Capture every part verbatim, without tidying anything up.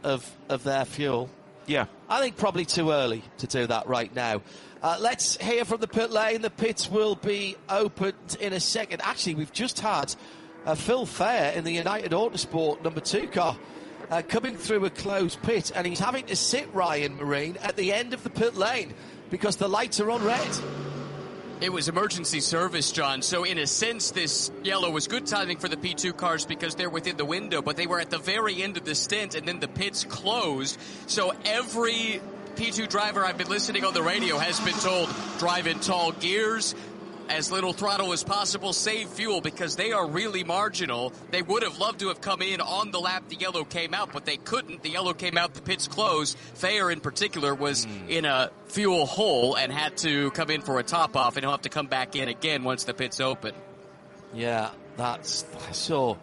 of, of their fuel. Yeah. I think probably too early to do that right now. Uh, let's hear from the pit lane. The pits will be opened in a second. Actually, we've just had uh, Phil Fair in the United Autosport number two car uh, coming through a closed pit, and he's having to sit, Ryan Marine, at the end of the pit lane because the lights are on red. It was emergency service, John. So in a sense, this yellow was good timing for the P two cars because they're within the window, but they were at the very end of the stint, and then the pits closed. So every P two driver I've been listening on the radio has been told, drive in tall gears, as little throttle as possible, save fuel, because they are really marginal. They would have loved to have come in on the lap the yellow came out, but they couldn't. The yellow came out, the pits closed. Thayer in particular was mm. in a fuel hole and had to come in for a top-off, and he'll have to come back in again once the pits open. Yeah, that's so.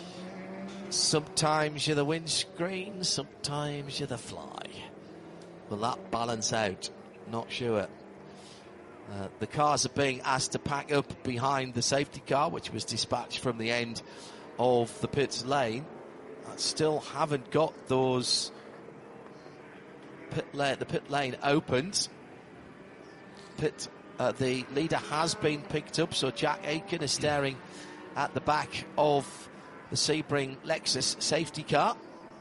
Sometimes you're the windscreen, sometimes you're the fly. Will that balance out? Not sure. Uh, the cars are being asked to pack up behind the safety car, which was dispatched from the end of the pits lane. I still haven't got those pit lane, the pit lane opened. Pit, uh, the leader has been picked up, so Jack Aitken is staring at the back of the Sebring Lexus safety car.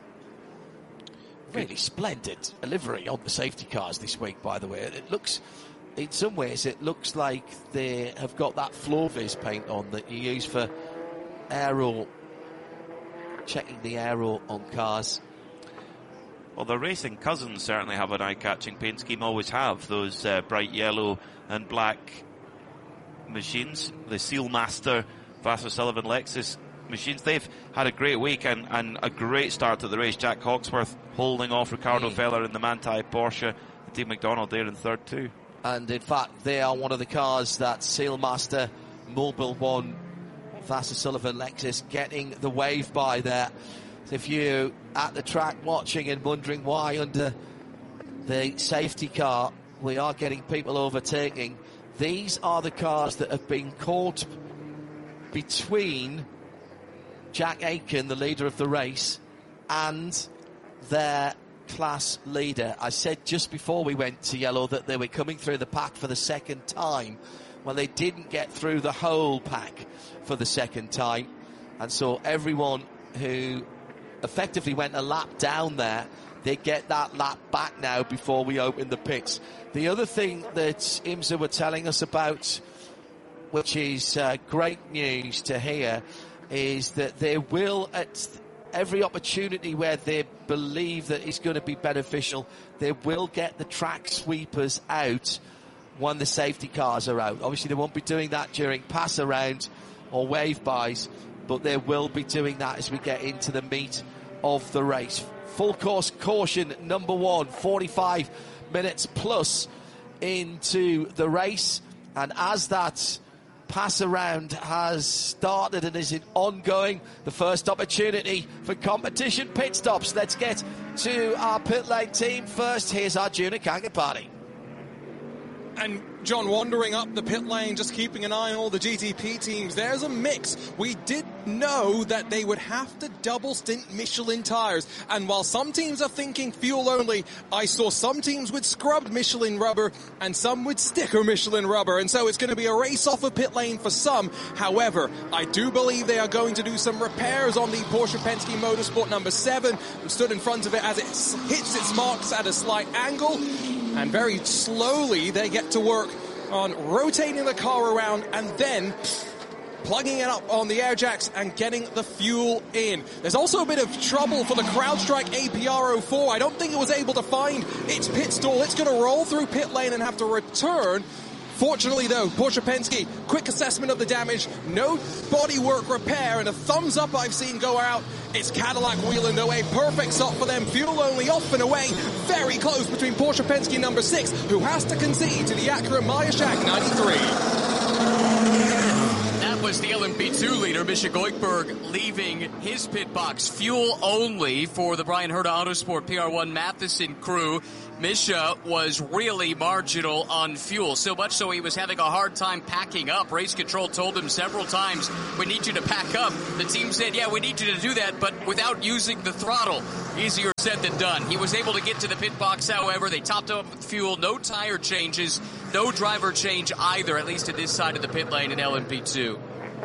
Really splendid livery on the safety cars this week, by the way. It looks, in some ways, it looks like they have got that Floorviz paint on that you use for aero, checking the aero on cars. Well, the racing cousins certainly have an eye-catching paint scheme, always have, those uh, bright yellow and black machines. The Sealmaster, Vasser Sullivan Lexus machines, they've had a great week and, and a great start to the race. Jack Hawksworth holding off Ricardo mm. Feller in the Manthey Porsche, and Team McDonald there in third too. And in fact, they are one of the cars that Sealmaster, Mobil One, Vasser Sullivan Lexus getting the wave by there. So if you're at the track watching and wondering why under the safety car we are getting people overtaking, these are the cars that have been caught between Jack Aitken, the leader of the race, and their class leader. I said just before we went to yellow that they were coming through the pack for the second time. Well, they didn't get through the whole pack for the second time, and so everyone who effectively went a lap down there, they get that lap back now before we open the pits. The other thing that IMSA were telling us about, which is uh, great news to hear, is that they will, at every opportunity where they believe that it's going to be beneficial, they will get the track sweepers out when the safety cars are out. Obviously, they won't be doing that during pass around or wave bys, but they will be doing that as we get into the meat of the race. Full course caution number one, forty-five minutes plus into the race, and as that pass around has started and is in ongoing, the first opportunity for competition pit stops. Let's get to our pit lane team first. Here's Arjuna Kangapani. And John, wandering up the pit lane, just keeping an eye on all the G T P teams, there's a mix. We did know that they would have to double stint Michelin tires, and while some teams are thinking fuel only, I saw some teams with scrubbed Michelin rubber and some with sticker Michelin rubber, and so it's going to be a race off of pit lane for some. However, I do believe they are going to do some repairs on the Porsche Penske Motorsport number seven, who stood in front of it as it hits its marks at a slight angle, and very slowly they get to work on rotating the car around and then plugging it up on the air jacks and getting the fuel in. There's also a bit of trouble for the CrowdStrike A P R oh four. I don't think it was able to find its pit stall. It's going to roll through pit lane and have to return. Fortunately, though, Porsche Penske, quick assessment of the damage, no bodywork repair, and a thumbs up I've seen go out. It's Cadillac wheeling their way. Perfect stop for them. Fuel only off and away. Very close between Porsche Penske number six, who has to concede to the Acura Mayashak ninety-three. That was the L M P two leader, Misha Goikberg, leaving his pit box fuel only for the Brian Herta Autosport P R one Matheson crew. Misha was really marginal on fuel, so much so he was having a hard time packing up. Race control told him several times, we need you to pack up. The team said, yeah, we need you to do that, but without using the throttle. Easier said than done. He was able to get to the pit box, however. They topped up with fuel, no tire changes, no driver change either, at least at this side of the pit lane in L M P two.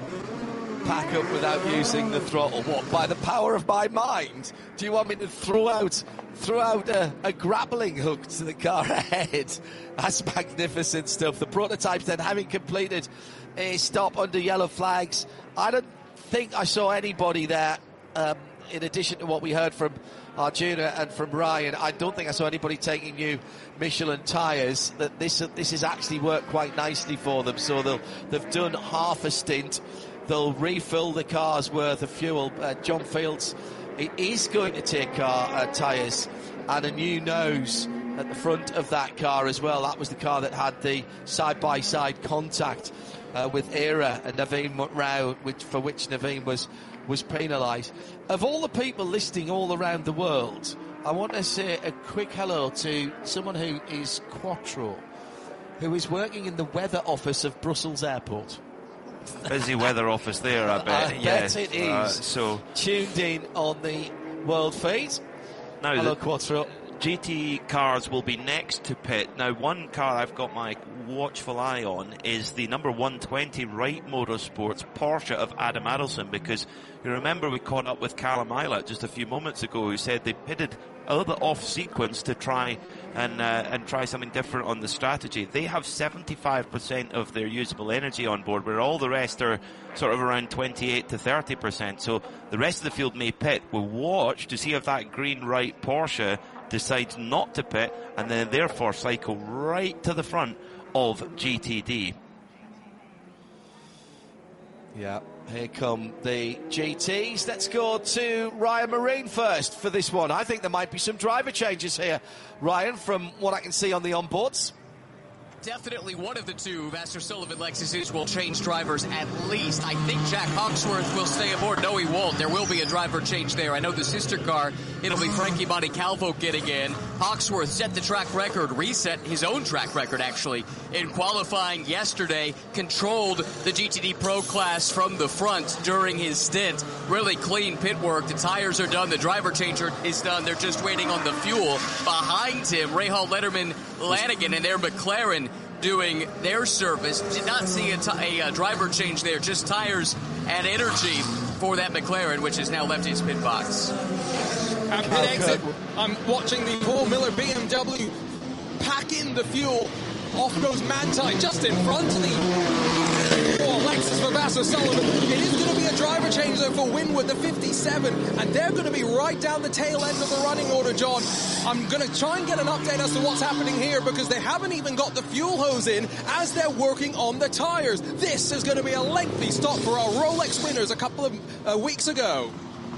Pack up without using the throttle. What, by the power of my mind? Do you want me to throw out throw out a, a grappling hook to the car ahead? That's magnificent stuff. The prototypes then, having completed a stop under yellow flags, I don't think I saw anybody there, um, in addition to what we heard from Arjuna and from Ryan, I don't think I saw anybody taking new Michelin tyres. That this this has actually worked quite nicely for them. So they'll, they've done half a stint. They'll refill the car's worth of fuel. Uh, John Fields it is going to take car uh, tyres and a new nose at the front of that car as well. That was the car that had the side-by-side contact uh, with Era and Naveen Rao, which, for which Naveen was, was penalised. Of all the people listening all around the world, I want to say a quick hello to someone who is Quattro, who is working in the weather office of Brussels Airport. Busy weather office there, I bet. I yeah. bet it is. Uh, so tuned in on the world feed. Now hello, the Quattro. G T cars will be next to pit. Now, one car I've got my watchful eye on is the number one twenty Wright Motorsports Porsche of Adam Adelson, because you remember we caught up with Callum Eilert just a few moments ago, who said they pitted a little bit off sequence to try and uh, and try something different on the strategy. They have seventy-five percent of their usable energy on board, where all the rest are sort of around twenty-eight to thirty percent. So the rest of the field may pit. We'll watch to see if that green Wright Porsche decides not to pit, and then therefore cycle right to the front of G T D. Yeah, here come the G Ts. Let's go to Ryan Marine first for this one. I think there might be some driver changes here, Ryan, from what I can see on the onboards. Definitely one of the two Vasser Sullivan Lexuses will change drivers at least. I think Jack Hawksworth will stay aboard. No, he won't. There will be a driver change there. I know the sister car, it'll be Frankie Montecalvo getting in. Hawksworth set the track record, reset his own track record, actually, in qualifying yesterday. Controlled the G T D Pro class from the front during his stint. Really clean pit work. The tires are done. The driver changer is done. They're just waiting on the fuel. Behind him, Rahal Letterman Lanigan and their McLaren doing their service. Did not see a, t- a, a driver change there, just tires and energy for that McLaren, which has now left his pit box. At pit exit, I'm watching the Paul Miller B M W pack in the fuel. Off goes Manti, just in front of the oh, Lexus for Vasser Sullivan. It is going to be a driver change though for Winwood, the fifty-seven, and they're going to be right down the tail end of the running order, John. I'm going to try and get an update as to what's happening here, because they haven't even got the fuel hose in as they're working on the tires. This is going to be a lengthy stop for our Rolex winners a couple of uh, weeks ago.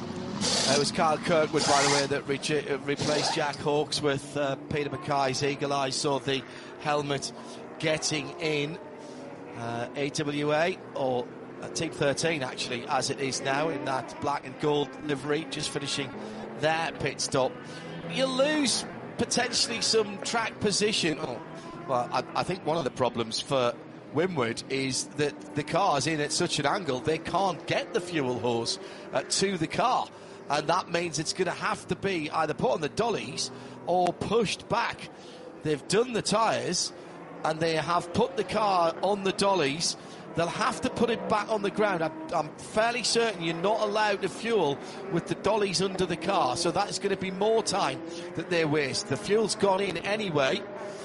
It was Kyle Kirkwood, by the way, that re- replaced Jack Hawksworth. Uh, Peter Mackay's Eagle Eye saw the helmet getting in. Uh, A W A, or uh, Team thirteen, actually, as it is now, in that black and gold livery, just finishing their pit stop. You lose potentially some track position. Oh, well, I, I think one of the problems for Winwood is that the car's in at such an angle, they can't get the fuel hose uh, to the car. And that means it's going to have to be either put on the dollies or pushed back. They've done the tyres and they have put the car on the dollies. They'll have to put it back on the ground. I'm, I'm fairly certain you're not allowed to fuel with the dollies under the car. So that's going to be more time that they waste. The fuel's gone in anyway.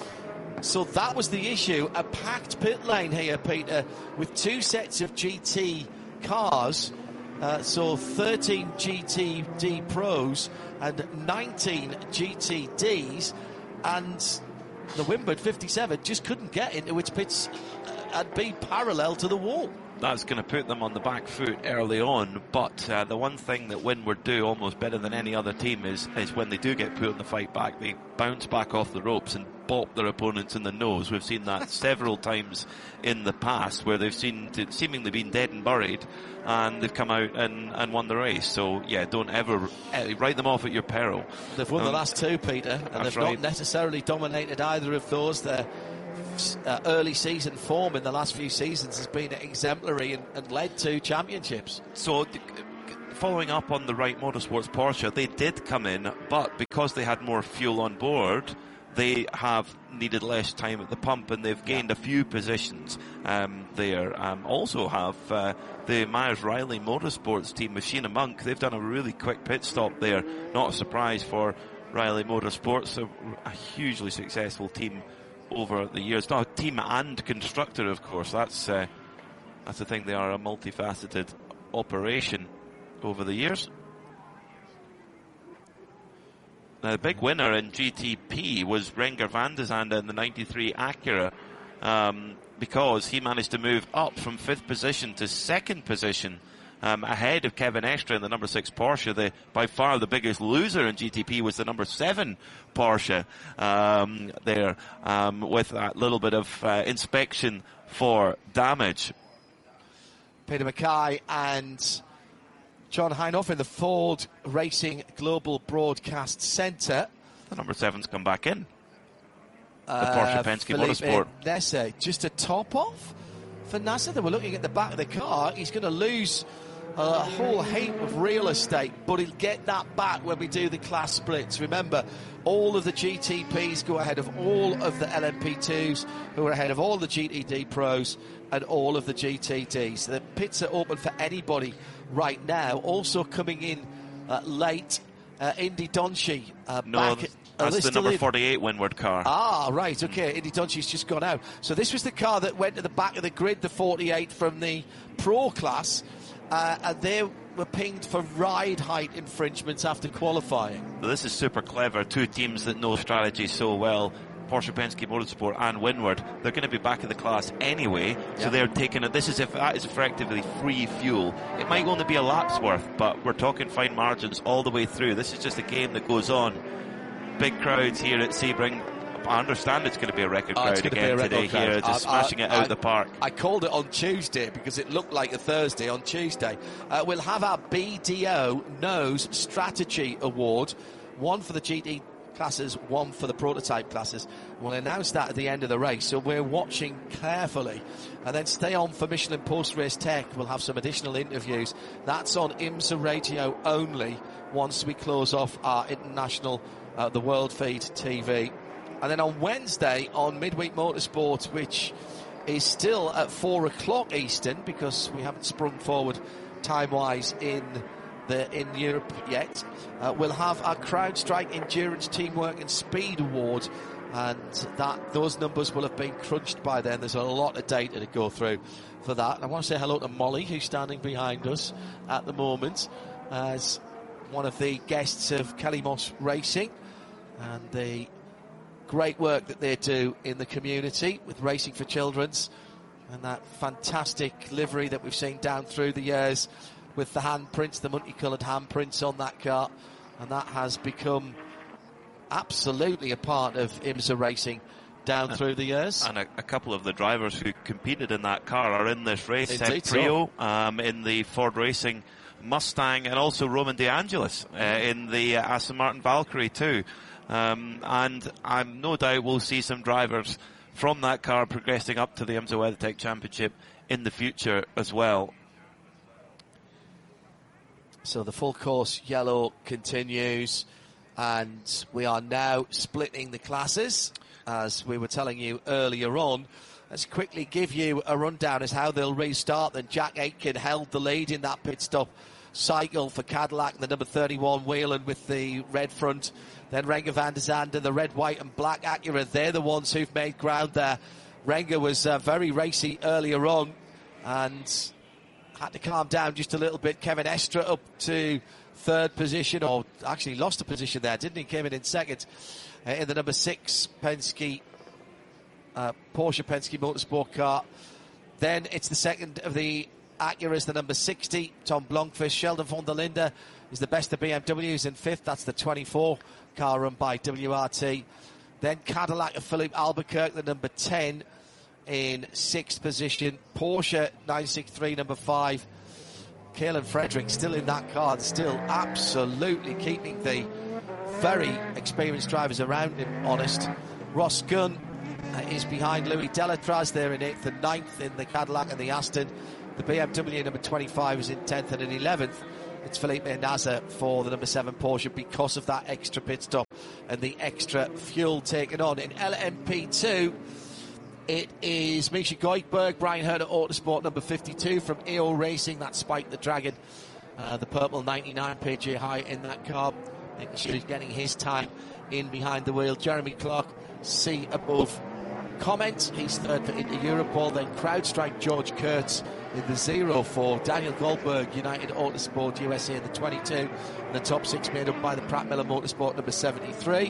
So that was the issue. A packed pit lane here, Peter, with two sets of G T cars. Uh, so thirteen G T D Pros and nineteen G T Ds, and the Winwood fifty-seven just couldn't get into its pits and be parallel to the wall. that's going to put them on the back foot early on. But uh, the one thing that Windward do almost better than any other team is, is when they do get put in the fight back, they bounce back off the ropes and bop their opponents in the nose. We've seen that several times in the past where they've seen to, seemingly been dead and buried, and they've come out and, and won the race. So, yeah, don't ever uh, write them off at your peril. They've won um, the last two, Peter, and they've right. not necessarily dominated either of those. Their uh, early season form in the last few seasons has been exemplary and, and led to championships. So, following up on the Wright Motorsports Porsche, they did come in, but because they had more fuel on board, they have needed less time at the pump, and they've gained yeah. a few positions um, there. Um, also have uh, the Myers Riley Motorsports team, Machina Monk. They've done a really quick pit stop there. Not a surprise for Riley Motorsports, a, a hugely successful team over the years. Not a team and constructor, of course. That's uh, that's the thing. They are a multifaceted operation over the years. Now, the big winner in G T P was Renger van de Zande in the ninety-three Acura, um, because he managed to move up from fifth position to second position, um, ahead of Kevin Estre in the number six Porsche. The, by far the biggest loser in G T P was the number seven Porsche um, there, um, with that little bit of uh, inspection for damage. Peter Mackay and John Heinhoff in the Ford Racing Global Broadcast Centre. The number seven's come back in. The uh, Porsche Penske Motorsport. Nasser, just a top off for Nasser. They were looking at the back of the car. He's going to lose a whole heap of real estate, but he'll get that back when we do the class splits. Remember, all of the G T Ps go ahead of all of the L M P twos, who are ahead of all the G T D Pros and all of the G T Ds. The pits are open for anybody right now. Also coming in uh, late, uh, Indy Donchi. Uh, no, back that's the number forty-eight Windward car. Ah, right, okay. Indy Donchi's just gone out. So this was the car that went to the back of the grid, the forty-eight from the Pro class, uh, and they were pinged for ride height infringements after qualifying. This is super clever. Two teams that know strategy so well. Porsche Penske Motorsport and Windward, they're going to be back in the class anyway, so yeah. they're taking it. This is if that is effectively free fuel. It might only be a lap's worth, but we're talking fine margins all the way through. This is just a game that goes on. Big crowds here at Sebring. I understand it's going to be a record crowd oh, again today crowd. here, just I, smashing I, it out I, the park. I called it on Tuesday because it looked like a Thursday on Tuesday. Uh, we'll have our B D O Knows Strategy Award, one for the G T classes, one for the prototype classes. We'll announce that at the end of the race, so we're watching carefully. And then stay on for Michelin Post-Race Tech. We'll have some additional interviews. That's on IMSA Radio only once we close off our international, uh, the World Feed T V. And then on Wednesday on Midweek Motorsport, which is still at four o'clock Eastern, because we haven't sprung forward time-wise in the in Europe yet, uh, we'll have our CrowdStrike Endurance, Teamwork and Speed Award, and that those numbers will have been crunched by then. There's a lot of data to go through for that. I want to say hello to Molly, who's standing behind us at the moment as one of the guests of Kelly Moss Racing, and the great work that they do in the community with Racing for Children's, and that fantastic livery that we've seen down through the years with the handprints, the multicoloured handprints on that car, and that has become absolutely a part of IMSA Racing down and, through the years. And a, a couple of the drivers who competed in that car are in this race. Indeed, Seb Prio um, in the Ford Racing Mustang, and also Roman De Angelis uh, in the uh, Aston Martin Valkyrie too. Um, and I'm no doubt we'll see some drivers from that car progressing up to the IMSA WeatherTech Championship in the future as well. So the full course yellow continues, and we are now splitting the classes, as we were telling you earlier on. Let's quickly give you a rundown as how they'll restart. Then Jack Aitken held the lead in that pit stop cycle for Cadillac, the number thirty-one Whelen with the red front. Then Renger van de Zande, the red, white and black Acura. They're the ones who've made ground there. Renger was uh, very racy earlier on and had to calm down just a little bit. Kevin Estre up to third position, or actually lost a position there, didn't he? Came in in second uh, in the number six Penske, uh, Porsche Penske Motorsport car. Then it's the second of the Acuras, the number sixty, Tom Blomqvist. Sheldon von der Linde is the best of B M Ws in fifth. That's the twenty-four car run by W R T. Then Cadillac of Philippe Albuquerque, the number ten, in sixth position. Porsche nine sixty-three, number five. Kaylen Frederick still in that car, still absolutely keeping the very experienced drivers around him honest. Ross Gunn uh, is behind Louis Delatraz there in eighth and ninth in the Cadillac and the Aston. The B M W number twenty-five is in tenth, and in eleventh it's Felipe Nasr for the number seven Porsche because of that extra pit stop and the extra fuel taken on. In L M P two, it is Misha Goldberg, Brian Herder Autosport number fifty-two from A O Racing. That's Spike the Dragon, uh, the purple ninety-nine P G high in that car, making sure he's getting his time in behind the wheel. Jeremy Clark, C above comment. He's third for Inter Europol. Then CrowdStrike George Kurtz in the zero for Daniel Goldberg, United Autosport U S A in the twenty-two. And the top six made up by the Pratt Miller Motorsport number seventy-three.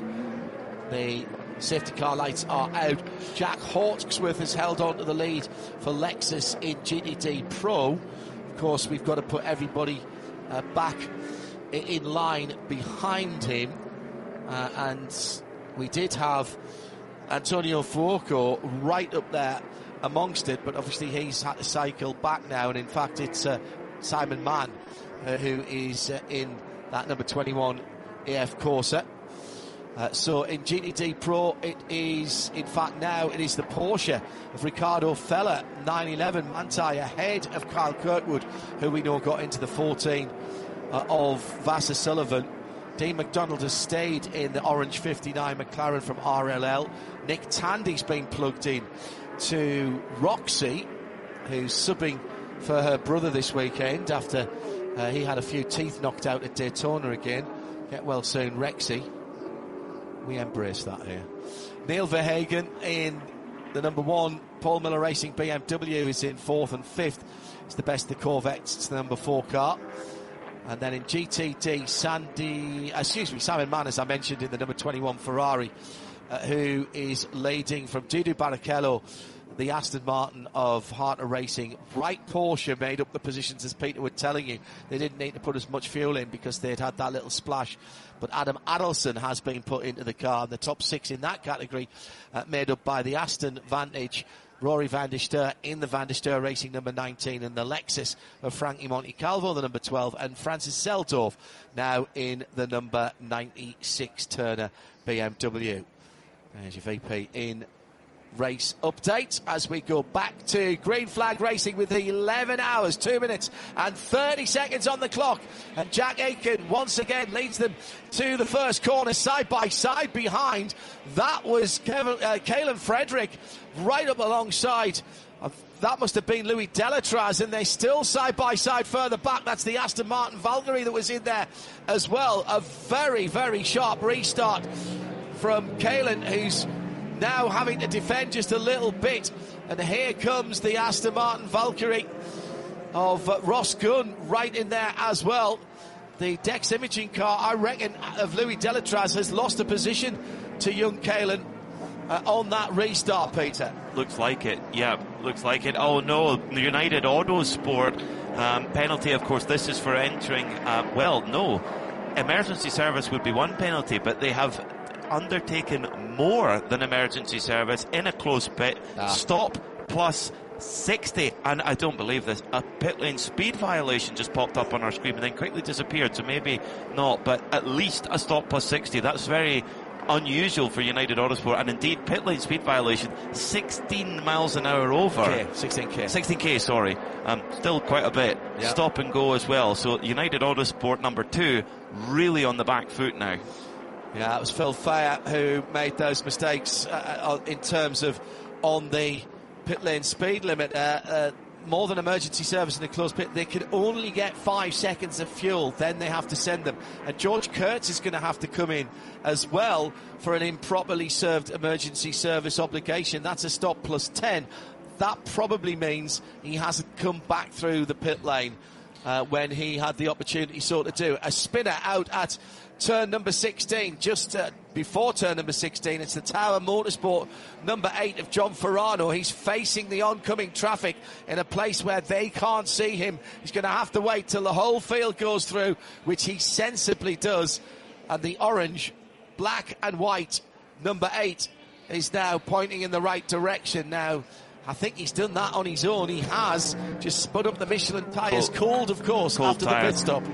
The safety car lights are out. Jack Hawksworth has held on to the lead for Lexus in G T D Pro. Of course, we've got to put everybody uh, back in line behind him. Uh, and we did have Antonio Fuoco right up there amongst it, but obviously he's had to cycle back now, and in fact it's uh, Simon Mann uh, who is uh, in that number twenty-one A F Corsa. Uh, so in G T D Pro it is, in fact now it is the Porsche of Ricardo Feller, nine eleven Manthey, ahead of Kyle Kirkwood, who we know got into the fourteen uh, of Vasser Sullivan. Dean McDonald has stayed in the orange fifty-nine McLaren from R L L. Nick Tandy's been plugged in to Roxy, who's subbing for her brother this weekend after uh, he had a few teeth knocked out at Daytona again. Get well soon, Rexy. We embrace that here. Neil Verhagen in the number one. Paul Miller Racing B M W is in fourth and fifth. It's the best of the Corvettes. It's the number four car. And then in G T D, Sandy, excuse me, Simon Mann, as I mentioned, in the number twenty-one Ferrari, uh, who is leading from Dudu Barrichello, the Aston Martin of Harter Racing. Wright Porsche made up the positions, as Peter was telling you. They didn't need to put as much fuel in because they'd had that little splash. But Adam Adelson has been put into the car. And the top six in that category uh, made up by the Aston Vantage, Rory van der Steur in the Van der Steur Racing number nineteen, and the Lexus of Frankie Montecalvo, the number twelve, and Francis Seldorf now in the number ninety-six Turner B M W. There's your V P in race update as we go back to Green Flag Racing with the eleven hours, two minutes and thirty seconds on the clock, and Jack Aitken once again leads them to the first corner side by side behind. That was Kevin, uh, Kaylen Frederick right up alongside. Uh, that must have been Louis Delatraz, and they're still side by side further back. That's the Aston Martin Valkyrie that was in there as well. A very, very sharp restart from Kaylen, who's now having to defend just a little bit. And here comes the Aston Martin Valkyrie of uh, Ross Gunn right in there as well. The Dex Imaging car, I reckon, of Louis Delatraz has lost a position to young Kaylen uh, on that restart, Peter. Looks like it, yeah, looks like it. Oh no, United Autosport um, penalty, of course, this is for entering, uh, well, no, emergency service would be one penalty, but they have undertaken more than emergency service in a closed pit. Ah. Stop plus sixty, and I don't believe this, a pit lane speed violation just popped up on our screen and then quickly disappeared, so maybe not, but at least a stop plus sixty. That's very unusual for United Autosport, and indeed pit lane speed violation sixteen miles an hour over. Okay, sixteen K. sixteen K, sorry. Um, still quite a bit. Yep. Stop and go as well. So United Autosport number two really on the back foot now. Yeah, that was Phil Fayer who made those mistakes uh, in terms of on the pit lane speed limit. Uh, uh, more than emergency service in the closed pit, they can only get five seconds of fuel, then they have to send them. And George Kurtz is going to have to come in as well for an improperly served emergency service obligation. That's a stop plus ten. That probably means he hasn't come back through the pit lane uh, when he had the opportunity so to do. A spinner out at turn number sixteen, just uh, before turn number sixteen. It's the Tower Motorsport number eight of John Ferrano. He's facing the oncoming traffic in a place where they can't see him. He's going to have to wait till the whole field goes through, which he sensibly does. And the orange, black and white number eight is now pointing in the right direction. Now, I think he's done that on his own. He has just spun up the Michelin tyres, cold, cold of course, cold after tires. the pit stop.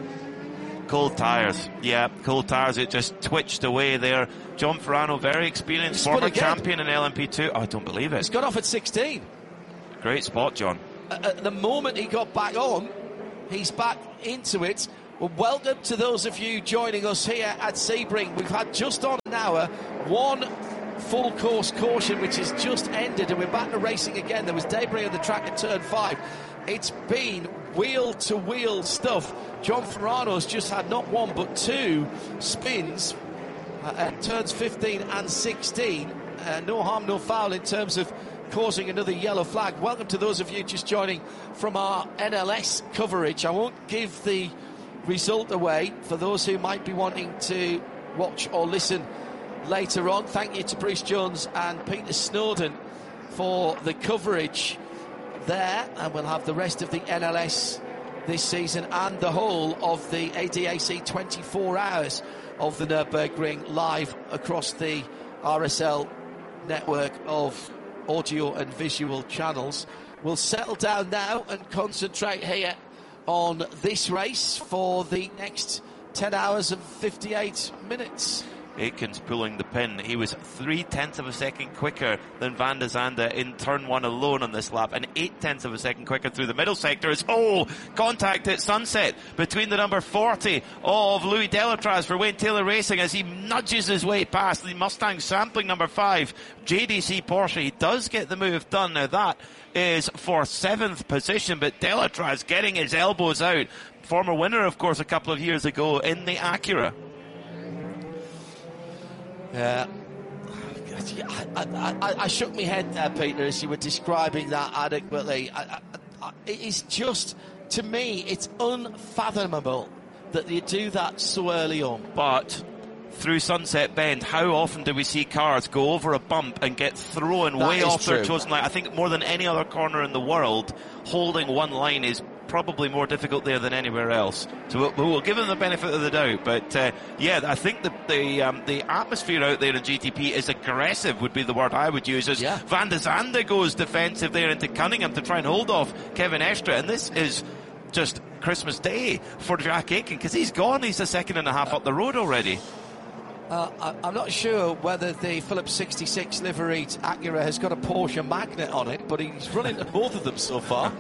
Cold tyres, yeah, cold tyres. It just twitched away there. John Ferrano, very experienced, former champion in L M P two. Oh, I don't believe it. He's got off at sixteen. Great spot, John. At, at the moment he got back on, he's back into it. Well, welcome to those of you joining us here at Sebring. We've had just on an hour, one full course caution which has just ended, and we're back to racing again. There was debris on the track at turn five. It's been wheel to wheel stuff. John Ferrano's just had not one but two spins uh, at turns fifteen and sixteen. Uh, no harm, no foul in terms of causing another yellow flag. Welcome to those of you just joining from our N L S coverage. I won't give the result away for those who might be wanting to watch or listen later on. Thank you to Bruce Jones and Peter Snowden for the coverage there, and we'll have the rest of the N L S this season and the whole of the A D A C twenty-four hours of the Nürburgring live across the R S L network of audio and visual channels. We'll settle down now and concentrate here on this race for the next ten hours and fifty-eight minutes. Aitken's pulling the pin. He was three tenths of a second quicker than Van de Zande in turn one alone on this lap, and eight tenths of a second quicker through the middle sector. It's oh, contact at Sunset between the number forty of Louis Delatraz for Wayne Taylor Racing as he nudges his way past the Mustang sampling number five, J D C Porsche. He does get the move done. Now that is for seventh position, but Delatraz getting his elbows out. Former winner, of course, a couple of years ago in the Acura. Yeah, I, I, I, I shook my head there, Peter, as you were describing that adequately. I, I, I, it is just, to me, it's unfathomable that they do that so early on. But through Sunset Bend, how often do we see cars go over a bump and get thrown that way off true. their chosen line? I think more than any other corner in the world, holding one line is probably more difficult there than anywhere else. So we'll, we'll give them the benefit of the doubt. But uh, yeah, I think the the, um, the atmosphere out there in G T P is aggressive, would be the word I would use. As yeah. Van de Zande goes defensive there into Cunningham to try and hold off Kevin Estre, and this is just Christmas Day for Jack Aitken because he's gone. He's a second and a half up the road already. Uh, I, I'm not sure whether the Phillips sixty-six liveried Acura has got a Porsche magnet on it, but he's run into both of them so far.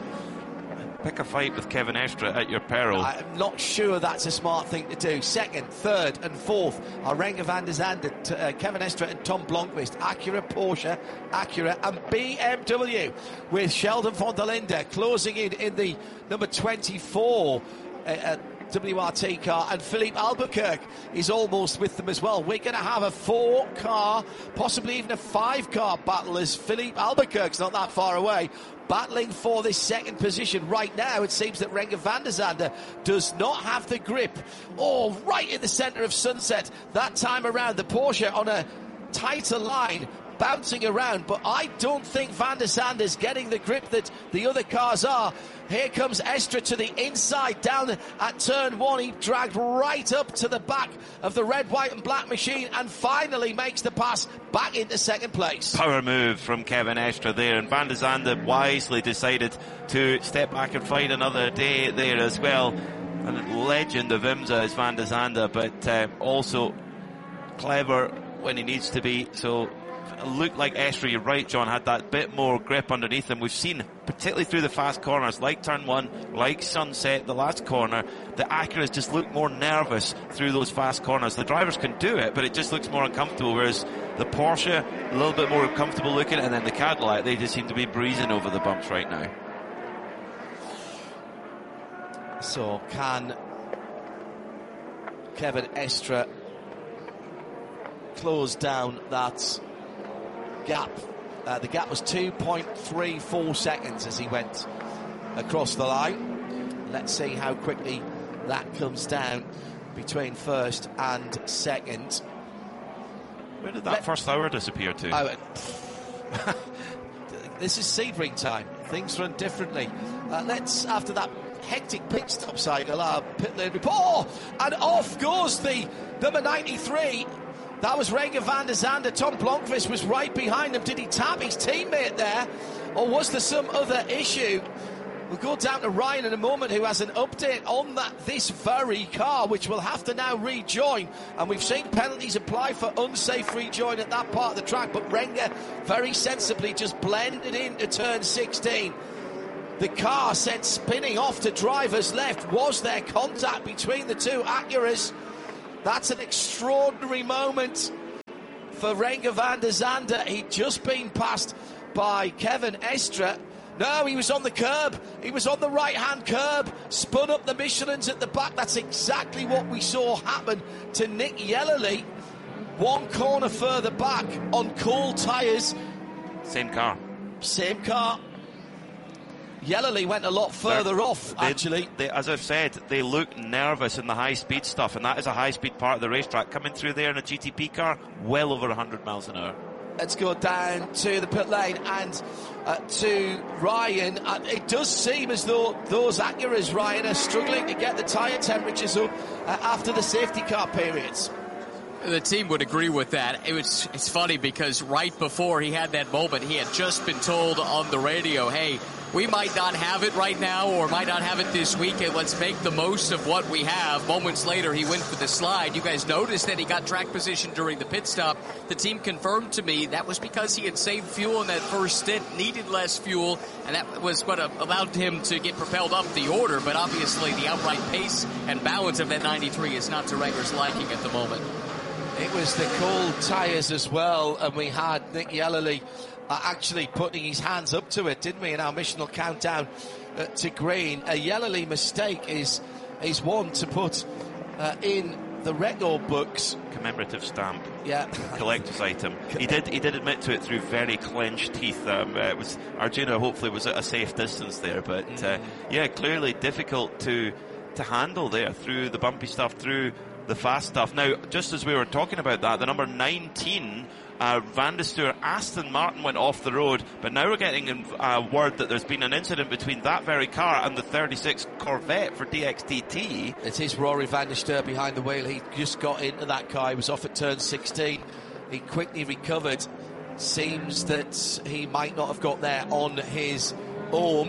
Pick a fight with Kevin Estre at your peril. I'm not sure that's a smart thing to do. Second, third and fourth are Renger van der Zande, uh, Kevin Estre and Tom Blomqvist. Acura, Porsche, Acura and B M W with Sheldon von der Linde closing in in the number twenty-four uh, uh, W R T car, and Philippe Albuquerque is almost with them as well. We're going to have a four car, possibly even a five car battle, as Philippe Albuquerque's not that far away, battling for this second position. Right now it seems that Renger van der Zande does not have the grip. Oh, right in the centre of Sunset that time around. The Porsche on a tighter line, bouncing around, but I don't think Van der Zande is getting the grip that the other cars are. Here comes Estre to the inside, down at turn one. He dragged right up to the back of the red, white and black machine and finally makes the pass back into second place. Power move from Kevin Estre there, and Van der Zande wisely decided to step back and fight another day there as well. And legend of IMSA is Van der Zande, but uh, also clever when he needs to be. So looked like Estre, you're right, John, had that bit more grip underneath him. We've seen, particularly through the fast corners, like turn one, like Sunset, the last corner, the Acuras just look more nervous through those fast corners. The drivers can do it, but it just looks more uncomfortable, whereas the Porsche, a little bit more comfortable looking, and then the Cadillac, they just seem to be breezing over the bumps right now. So can Kevin Estre close down that gap? Uh, the gap was two point three four seconds as he went across the line. let's see how quickly that comes down between first and second. Where did that Let, first hour disappear to? Oh, this is Sebring time. Things run differently. Uh, let's, after that hectic pit stop cycle, our pit lane report. Oh, and off goes the number ninety-three. That was Renger van der Zande. Tom Blomqvist was right behind him. Did he tap his teammate there? Or was there some other issue? We'll go down to Ryan in a moment, who has an update on that this very car, which will have to now rejoin. And we've seen penalties apply for unsafe rejoin at that part of the track, but Renger very sensibly just blended into turn sixteen. The car sent spinning off to driver's left. Was there contact between the two Acuras? That's an extraordinary moment for Renger van der Zande. He'd just been passed by Kevin Estre. No, he was on the curb. He was on the right-hand curb, spun up the Michelins at the back. That's exactly what we saw happen to Nick Yellerly. One corner further back on cool tyres. Same car. Same car. Yellerly went a lot further They're, off, they, actually. They, as I've said, they look nervous in the high-speed stuff, and that is a high-speed part of the racetrack. Coming through there in a G T P car, well over one hundred miles an hour. Let's go down to the pit lane and uh, to Ryan. Uh, it does seem as though those Acuras, Ryan, are struggling to get the tyre temperatures up uh, after the safety car periods. The team would agree with that. It was, it's funny because right before he had that moment, he had just been told on the radio, hey, we might not have it right now or might not have it this weekend. Let's make the most of what we have. Moments later, he went for the slide. You guys noticed that he got track position during the pit stop. The team confirmed to me that was because he had saved fuel in that first stint, needed less fuel, and that was what allowed him to get propelled up the order. But obviously, the outright pace and balance of that ninety-three is not to Renger's liking at the moment. It was the cold tyres as well, and we had Nick Yellerly uh, actually putting his hands up to it, didn't we, in our missional countdown uh, to green. A Yellerly mistake is is one to put uh, in the record books. Commemorative stamp. Yeah. Collector's item. He did he did admit to it through very clenched teeth. Um, uh, it was Arjuna hopefully was at a safe distance there, but uh, yeah, clearly difficult to to handle there through the bumpy stuff, through the fast stuff. Now, just as we were talking about that, the number nineteen, uh, Van der Steur Aston Martin went off the road, but now we're getting uh, word that there's been an incident between that very car and the thirty-six Corvette for D X T T. It is Rory Van der Steur behind the wheel. He just got into that car. He was off at turn sixteen. He quickly recovered. Seems that he might not have got there on his own.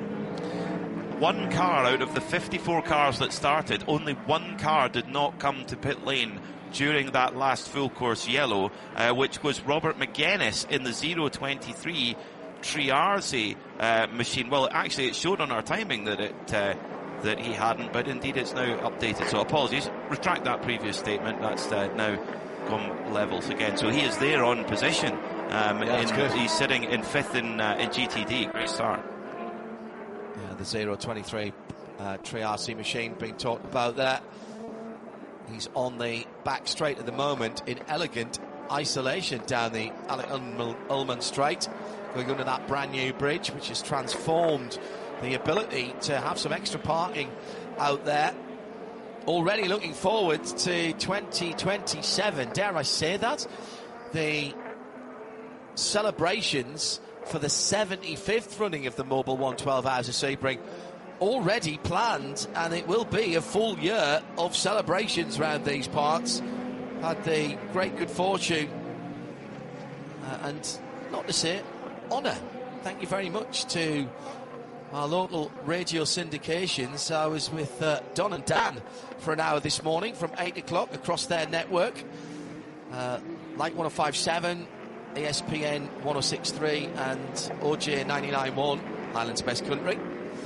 One car out of the fifty-four cars that started, only one car did not come to pit lane during that last full course yellow, uh, which was Robert McGuinness in the zero twenty-three Triarzi uh, machine. Well, actually, it showed on our timing that it uh, that he hadn't, but indeed it's now updated. So apologies, retract that previous statement. That's uh, now gone levels again. So he is there on position. Um, yeah, in, he's sitting in fifth in, uh, in G T D. Great start. Yeah, the zero twenty-three uh, Triarzi machine being talked about there. He's on the back straight at the moment in elegant isolation down the Alec Ullman Straight, going under that brand new bridge, which has transformed the ability to have some extra parking out there. Already looking forward to twenty twenty-seven, dare I say that? The celebrations for the seventy-fifth running of the Mobil one twelve Hours of Sebring already planned, and it will be a full year of celebrations around these parts. Had the great good fortune uh, and not to say honour, thank you very much to our local radio syndications. I was with uh, Don and Dan for an hour this morning from eight o'clock across their network, uh, like one oh five point seven, E S P N one oh six point three and O J ninety-nine point one, Ireland's best country.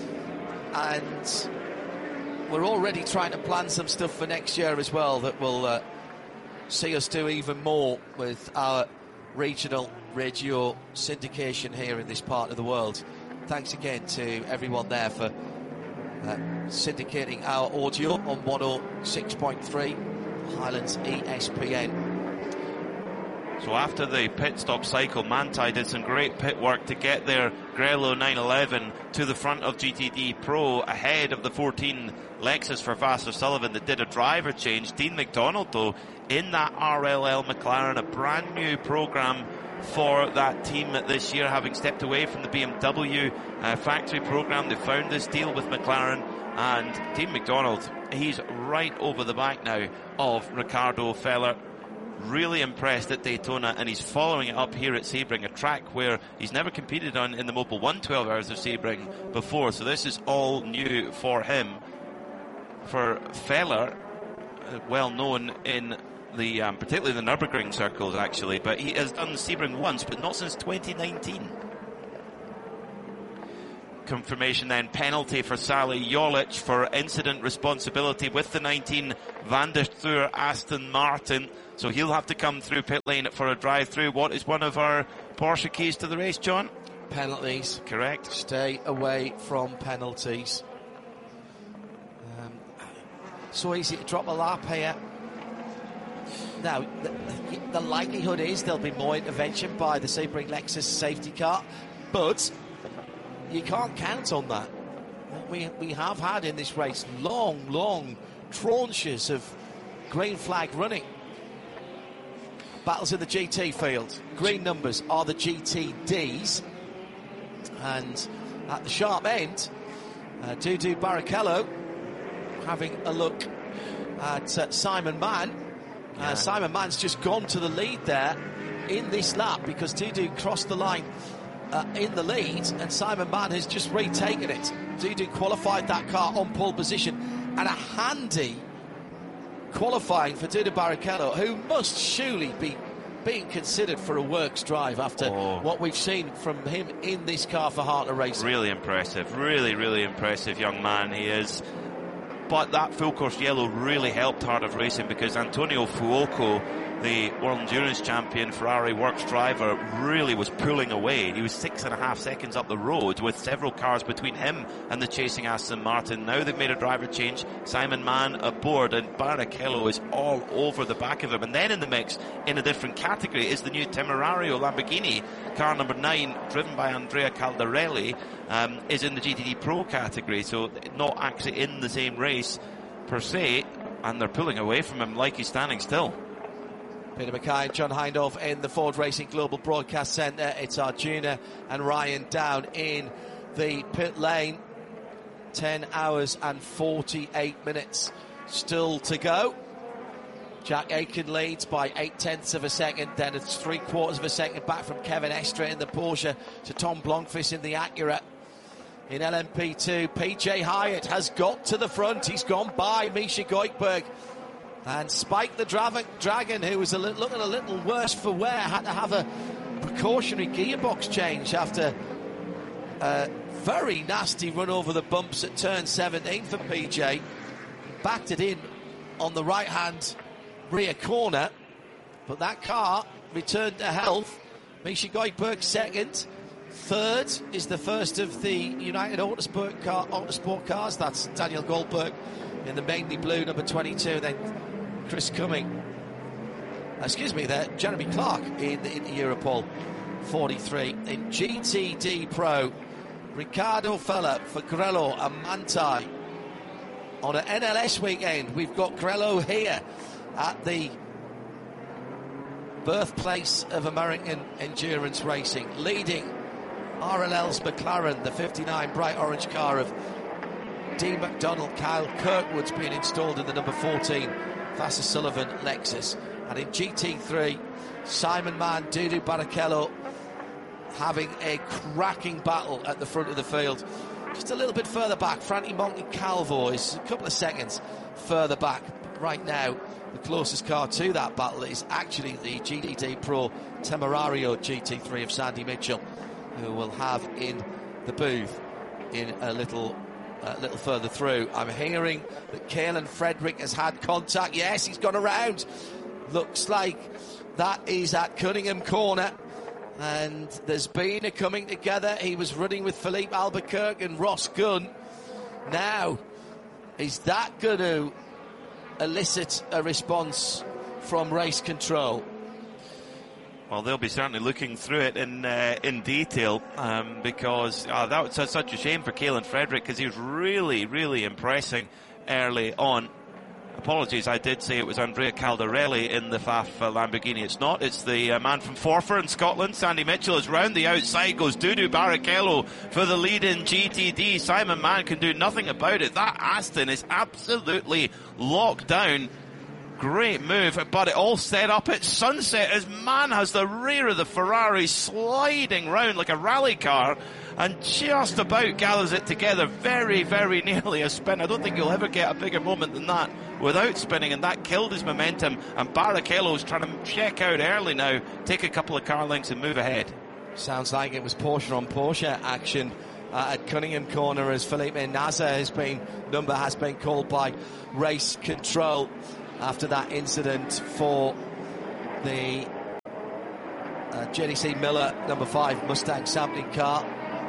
And we're already trying to plan some stuff for next year as well that will uh, see us do even more with our regional radio syndication here in this part of the world. Thanks again to everyone there for uh, syndicating our audio on one oh six point three, Highlands E S P N. So after the pit stop cycle, Manthey did some great pit work to get their Grello nine eleven to the front of G T D Pro ahead of the fourteen Lexus for Vasser Sullivan that did a driver change. Dean McDonald, though, in that R L L McLaren, a brand new program for that team this year, having stepped away from the B M W uh, factory program. They found this deal with McLaren, and Dean McDonald, he's right over the back now of Ricardo Feller. Really impressed at Daytona, and he's following it up here at Sebring, a track where he's never competed on in the Mobil one twelve Hours of Sebring before, so this is all new for him. For Feller, uh, well known in the um, particularly the Nürburgring circles actually, but he has done Sebring once, but not since twenty nineteen. Confirmation then, penalty for Sally Jolich for incident responsibility with the nineteen Van der Stur Aston Martin. So he'll have to come through pit lane for a drive-through. What is one of our Porsche keys to the race, John? Penalties. Correct. Stay away from penalties. Um, so easy to drop a lap here. Now, the, the likelihood is there'll be more intervention by the Sebring Lexus safety car, but you can't count on that. We, we have had in this race long, long tranches of green flag running. Battles in the G T field. Green numbers are the G T Ds. And at the sharp end, uh, Dudu Barrichello having a look at uh, Simon Mann. Uh, yeah. Simon Mann's just gone to the lead there in this lap because Dudu crossed the line uh, in the lead, and Simon Mann has just retaken it. Dudu qualified that car on pole position, and a handy qualifying for Dudu Barrichello, who must surely be being considered for a works drive after oh. what we've seen from him in this car for Hartler Racing. Really impressive, really, really impressive young man he is. But that full course yellow really helped Heart of Racing because Antonio Fuoco, the World Endurance Champion Ferrari Works driver, really was pulling away. He was six and a half seconds up the road with several cars between him and the chasing Aston Martin. Now they've made a driver change. Simon Mann aboard, and Barrichello is all over the back of him. And then in the mix, in a different category, is the new Temerario Lamborghini. Car number nine, driven by Andrea Caldarelli, um, is in the G T D Pro category, so not actually in the same race per se, and they're pulling away from him like he's standing still. Peter Mackay and John Hindhaugh in the Ford Racing Global Broadcast Centre. It's Arjuna and Ryan down in the pit lane. ten hours and forty-eight minutes still to go. Jack Aitken leads by eight tenths of a second. Then it's three quarters of a second back from Kevin Estre in the Porsche to Tom Blomqvist in the Acura. In L M P two, P J Hyatt has got to the front. He's gone by Misha Goikberg. And Spike the Dra- Dragon, who was a li- looking a little worse for wear, had to have a precautionary gearbox change after a very nasty run over the bumps at turn seventeen for P J. Backed it in on the right-hand rear corner, but that car returned to health. Misha Goikberg second. Third is the first of the United Autosport, car, Autosport cars. That's Daniel Goldberg in the mainly blue, number twenty-two. Then Chris Cumming, excuse me, there, Jeremy Clark in, in Europol, forty-three. In G T D Pro, Ricardo Feller for Grello and Manthey. On an N L S weekend, we've got Grello here at the birthplace of American endurance racing, leading R L L's McLaren, the fifty-nine bright orange car of Dean McDonald. Kyle Kirkwood's being installed in the number fourteen Vasser Sullivan Lexus. And in G T three, Simon Mann, Dudu Barrichello having a cracking battle at the front of the field. Just a little bit further back, Franti Montecalvo is a couple of seconds further back. Right now, the closest car to that battle is actually the G T D Pro Temerario G T three of Sandy Mitchell, who will have in the booth in a little a little further through. I'm hearing that Caelan Frederick has had contact. Yes, he's gone around. Looks like that is at Cunningham Corner. And there's been a coming together. He was running with Philippe Albuquerque and Ross Gunn. Now, is that going to elicit a response from race control? Well, they'll be certainly looking through it in uh, in detail um, because uh, that was such a shame for Kaylen Frederick because he was really, really impressing early on. Apologies, I did say it was Andrea Caldarelli in the F A F uh, Lamborghini. It's not. It's the uh, man from Forfar in Scotland. Sandy Mitchell is round the outside, goes Dudu Barrichello for the lead in G T D. Simon Mann can do nothing about it. That Aston is absolutely locked down. Great move, but it all set up at sunset as Mann has the rear of the Ferrari sliding round like a rally car and just about gathers it together. Very, very nearly a spin. I don't think you'll ever get a bigger moment than that without spinning, and that killed his momentum. And Barrichello's trying to check out early now, take a couple of car lengths and move ahead. Sounds like it was Porsche on Porsche action uh, at Cunningham Corner as Felipe Nasr has been, number has been called by race control after that incident for the uh, J D C Miller number five Mustang sampling car.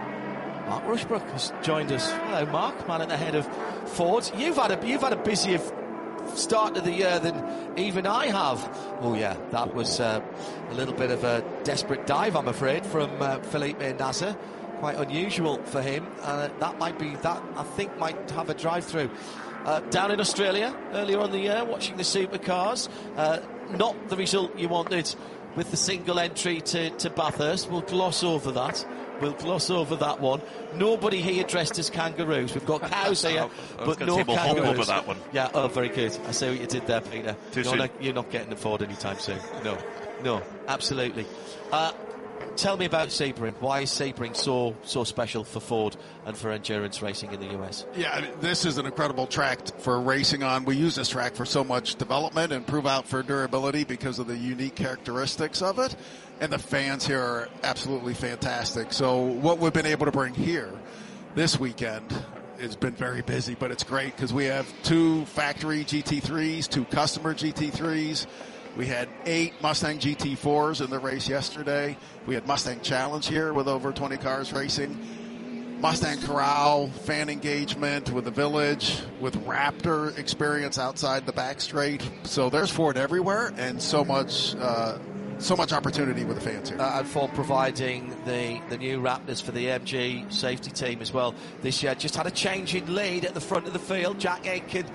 Mark Rushbrook has joined us. Hello, Mark, man at the head of Ford. You've had a you've had a busier start to the year than even I have. Oh yeah, that was uh, a little bit of a desperate dive, I'm afraid, from uh, Felipe Nasr. Quite unusual for him. Uh, that might be that I think might have a drive-through. Uh, down in Australia earlier on the year, watching the supercars. Uh, not the result you wanted with the single entry to, to Bathurst. We'll gloss over that. We'll gloss over that one. Nobody here dressed as kangaroos. We've got cows here, but no say we'll kangaroos. hop over that one. Yeah, oh, very good. I see what you did there, Peter. Too you're, soon. not, you're not getting a Ford anytime soon. No, no, absolutely. Uh, Tell me about Sebring. Why is Sebring so so special for Ford and for endurance racing in the U S? Yeah, I mean, this is an incredible track for racing on. We use this track for so much development and prove out for durability because of the unique characteristics of it. And the fans here are absolutely fantastic. So what we've been able to bring here this weekend has been very busy, but it's great because we have two factory G T threes, two customer G T threes. We had eight Mustang G T fours in the race yesterday. We had Mustang Challenge here with over twenty cars racing. Mustang Corral, fan engagement with the Village, with Raptor experience outside the back straight. So there's Ford everywhere, and so much uh, so much opportunity with the fans here. Uh, and Ford providing the, the new Raptors for the M G safety team as well this year. Just had a change in lead at the front of the field. Jack Aitken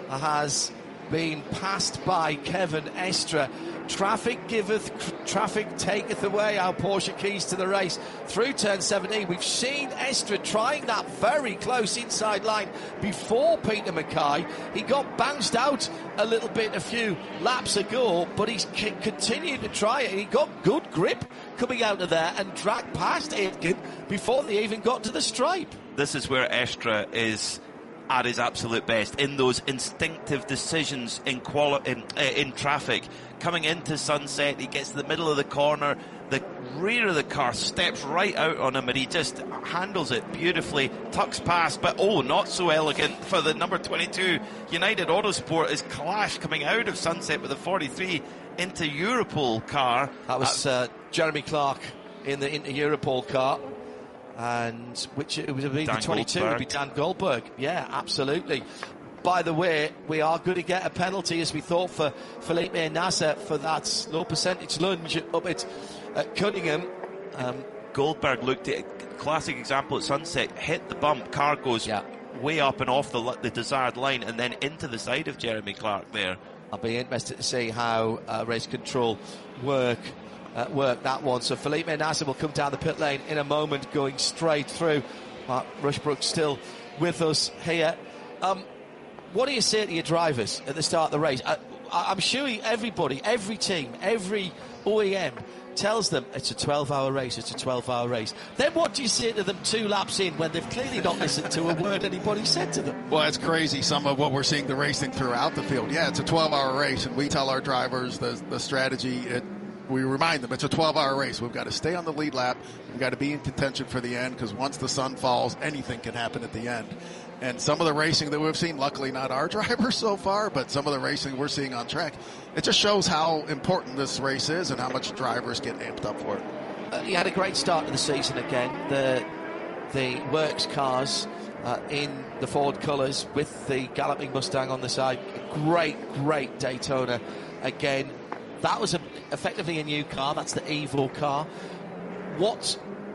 has been passed by Kevin Estre. Traffic giveth, traffic taketh away our Porsche keys to the race. Through turn seventeen, we've seen Estre trying that very close inside line before Peter Mackay. He got bounced out a little bit a few laps ago, but he's c- continued to try it. He got good grip coming out of there and dragged past Aitken before they even got to the stripe. This is where Estre is at his absolute best, in those instinctive decisions in quali- in, uh, in traffic. Coming into Sunset, he gets to the middle of the corner, the rear of the car steps right out on him and he just handles it beautifully, tucks past, but oh, not so elegant for the number twenty-two United Autosport is Clash coming out of Sunset with a forty-three into Europol car. That was uh, Jeremy Clark in the into Europol car. And which it would be the twenty-two would be Dan Goldberg. Yeah, absolutely. By the way, we are going to get a penalty, as we thought, for Felipe Nasr for that low percentage lunge up at, at Cunningham. Um, Goldberg looked at it, classic example at Sunset, hit the bump, car goes yeah. way up and off the, the desired line and then into the side of Jeremy Clark there. I'll be interested to see how uh, race control work. Uh, work that one. So Felipe Nasr will come down the pit lane in a moment, going straight through. Mark Rushbrook still with us here. Um, what do you say to your drivers at the start of the race? I, I'm sure everybody, every team, every O E M tells them it's a twelve-hour race, it's a twelve-hour race. Then what do you say to them two laps in when they've clearly not listened to a word anybody said to them? Well, it's crazy, some of what we're seeing the racing throughout the field. Yeah, it's a twelve-hour race, and we tell our drivers the, the strategy. It, We remind them it's a twelve-hour race. We've got to stay on the lead lap. We've got to be in contention for the end because once the sun falls, anything can happen at the end. And some of the racing that we've seen, luckily not our drivers so far, but some of the racing we're seeing on track, it just shows how important this race is and how much drivers get amped up for it. Uh, he had a great start to the season again. The the works cars uh, in the Ford colours with the galloping Mustang on the side. Great, great Daytona again that was a, effectively a new car. That's the Evo car. What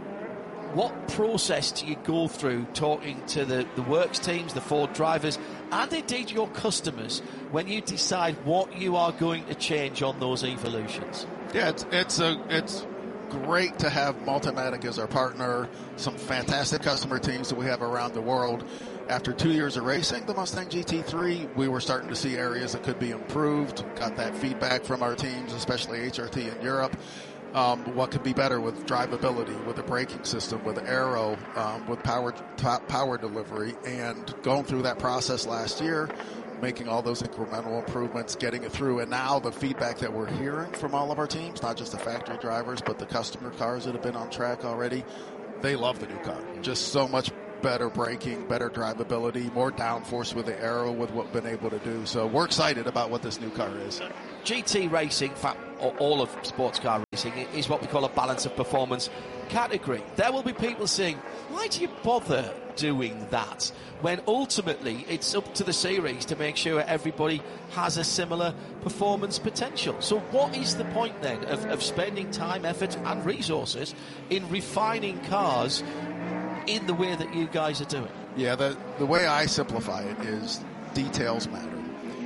what process do you go through talking to the, the works teams, the Ford drivers, and indeed your customers when you decide what you are going to change on those Evolutions? Yeah, it's it's a it's great to have Multimatic as our partner. Some fantastic customer teams that we have around the world. After two years of racing the Mustang G T three, we were starting to see areas that could be improved. Got that feedback from our teams, especially H R T in Europe. Um, what could be better with drivability, with the braking system, with aero, um, with power top power delivery, and going through that process last year, making all those incremental improvements, getting it through. And now the feedback that we're hearing from all of our teams, not just the factory drivers, but the customer cars that have been on track already, they love the new car. Just so much better braking, better drivability, more downforce with the aero with what we've been able to do. So we're excited about what this new car is. G T racing, in fact, all of sports car racing, is what we call a balance of performance category. There will be people saying, why do you bother doing that when ultimately it's up to the series to make sure everybody has a similar performance potential? So what is the point then of, of spending time, effort and resources in refining cars in the way that you guys are doing? Yeah, the, the way I simplify it is details matter.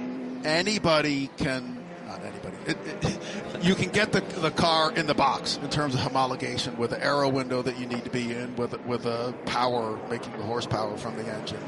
Anybody can, not anybody, it, it, you can get the, the car in the box in terms of homologation with the aero window that you need to be in, with, with a power, making the horsepower from the engine.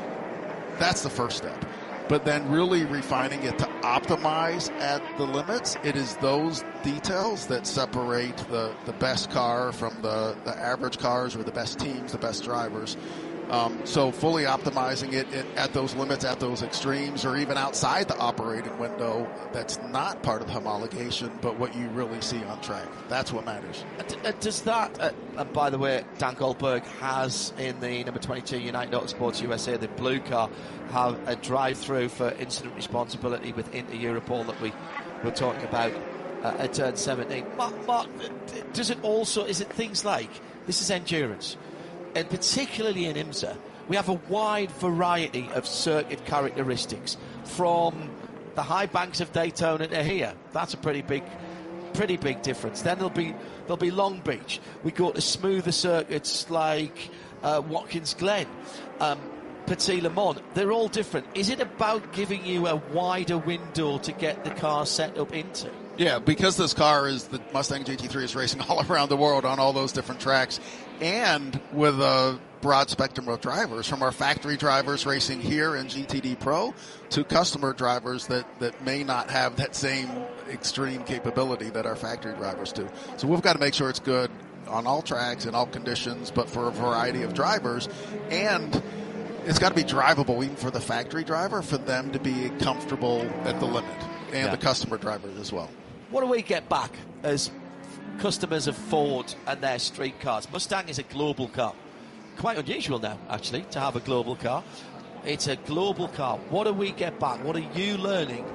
That's the first step. But then really refining it to optimize at the limits, it is those details that separate the, the best car from the, the average cars, or the best teams, the best drivers. Um, so fully optimizing it, it at those limits, at those extremes, or even outside the operating window, that's not part of the homologation, but what you really see on track. That's what matters. Uh, does that, uh, and by the way, Dan Goldberg has in the number twenty-two United Autosports U S A, the blue car, have a drive-through for incident responsibility with Inter-Europol that we were talking about uh, at turn seventeen. Mark, Mark, does it also, is it things like, this is endurance, and particularly in IMSA, we have a wide variety of circuit characteristics from the high banks of Daytona to here. That's a pretty big, pretty big difference. Then there'll be there'll be Long Beach. We go to smoother circuits like uh, Watkins Glen, um, Petit Le Mans. They're all different. Is it about giving you a wider window to get the car set up into? Yeah, because this car is, the Mustang G T three is racing all around the world on all those different tracks, and with a broad spectrum of drivers, from our factory drivers racing here in G T D Pro to customer drivers that, that may not have that same extreme capability that our factory drivers do. So we've got to make sure it's good on all tracks in all conditions, but for a variety of drivers, and it's got to be drivable even for the factory driver, for them to be comfortable at the limit, and yeah. the customer drivers as well. What do we get back as customers of Ford and their street cars? Mustang is a global car. Quite unusual now, actually, to have a global car. It's a global car. What do we get back? What are you learning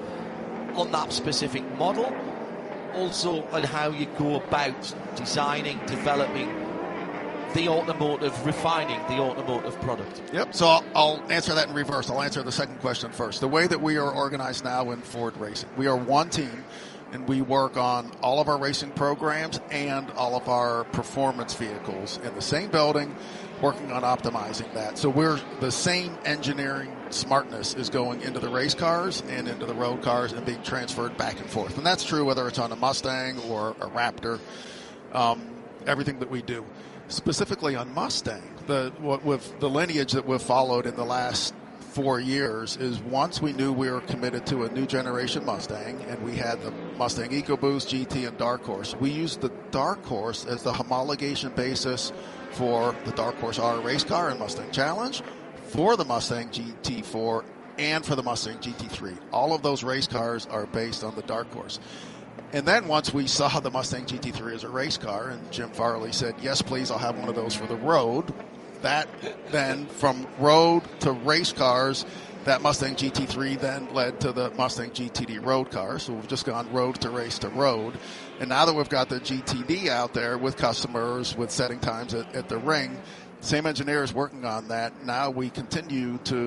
on that specific model? Also on how you go about designing, developing the automotive, refining the automotive product. Yep, so I'll, I'll answer that in reverse. I'll answer the second question first. The way that we are organized now in Ford Racing, we are one team, and we work on all of our racing programs and all of our performance vehicles in the same building, working on optimizing that. So we're the same engineering smartness is going into the race cars and into the road cars and being transferred back and forth. And that's true whether it's on a Mustang or a Raptor, um, everything that we do. Specifically on Mustang, the what with the lineage that we've followed in the last four years is, once we knew we were committed to a new generation Mustang, and we had the Mustang EcoBoost, G T, and Dark Horse. We used the Dark Horse as the homologation basis for the Dark Horse R race car and Mustang Challenge, for the Mustang G T four, and for the Mustang G T three. All of those race cars are based on the Dark Horse. And then once we saw the Mustang G T three as a race car, and Jim Farley said, yes, please, I'll have one of those for the road. That then, from road to race cars, that Mustang G T three then led to the Mustang G T D road car. So we've just gone road to race to road. And now that we've got the G T D out there with customers, with setting times at, at the ring, same engineers working on that. Now we continue to